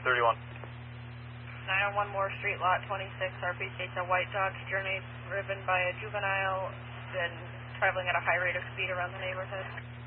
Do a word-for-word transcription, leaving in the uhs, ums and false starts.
thirty-one. nine oh one Moore Street, lot twenty-six, R P states a white Dodge Journey driven by a juvenile, then traveling at a high rate of speed around the neighborhood.